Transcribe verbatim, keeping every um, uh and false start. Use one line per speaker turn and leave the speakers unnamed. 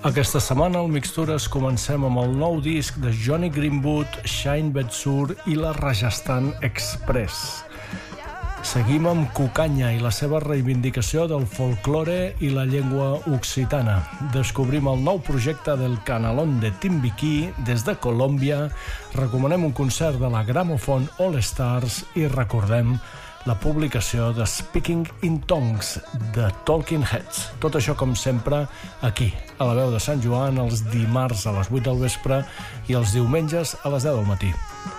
Aquesta setmana al Mixtures comencem amb el nou disc de Jonny Greenwood, Shine Betsur i la Rajasthan Express. Seguim amb Cucanya i la seva reivindicació del folklore i la llengua occitana. Descobrim el nou projecte del Canalón de Timbiquí des de Colòmbia, recomanem un concert de la Gramophone All Stars i recordem la publicació de Speaking in Tongues de Talking Heads. Tot això, com sempre, aquí, a la Veu de Sant Joan, els dimarts a les vuit del vespre i els diumenges a les deu del matí.